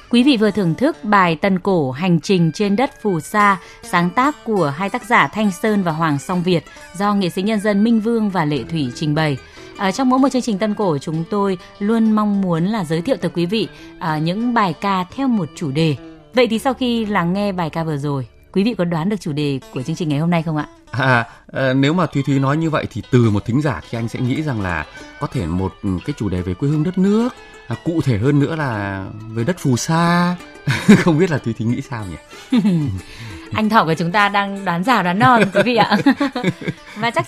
Quý vị vừa thưởng thức bài Tân Cổ Hành trình trên đất phù sa, sáng tác của hai tác giả Thanh Sơn và Hoàng Song Việt do nghệ sĩ nhân dân Minh Vương và Lệ Thủy trình bày. Trong mỗi một chương trình Tân Cổ, chúng tôi luôn mong muốn là giới thiệu tới quý vị những bài ca theo một chủ đề. Vậy thì sau khi lắng nghe bài ca vừa rồi, quý vị có đoán được chủ đề của chương trình ngày hôm nay không ạ? Nếu mà Thúy nói như vậy thì từ một thính giả thì anh sẽ nghĩ rằng là có thể một cái chủ đề về quê hương đất nước, cụ thể hơn nữa là về đất phù sa. Không biết là Thúy nghĩ sao nhỉ? Anh Thỏ của chúng ta đang đoán già đoán non quý vị ạ. Và chắc